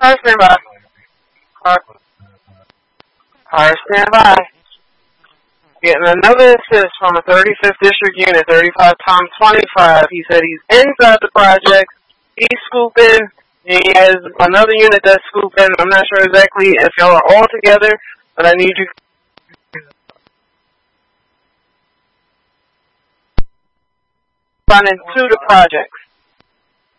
Car stand by. Car, car stand by. Getting another assist from a 35th District unit, 35 Tom 25. He said he's inside the project. He's scooping. He has another unit that's scooping. I'm not sure exactly if y'all are all together, but I need you running to the projects.